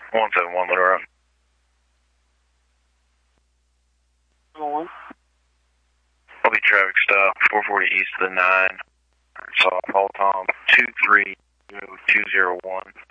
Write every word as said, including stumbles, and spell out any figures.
one seven one, Little Rock. One. I'll be traffic stop, four forty east of the nine. So I'll call Tom two three two zero one.